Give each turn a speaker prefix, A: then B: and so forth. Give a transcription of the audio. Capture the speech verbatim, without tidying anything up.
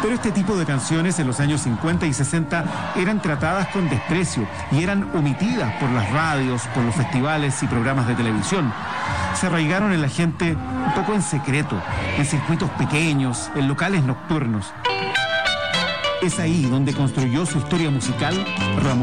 A: Pero este tipo de canciones en los años cincuenta y sesenta eran tratadas con desprecio y eran omitidas por las radios, por los festivales y programas de televisión. Se arraigaron en la gente un poco en secreto, en circuitos pequeños, en locales nocturnos. Es ahí donde construyó su historia musical Ramón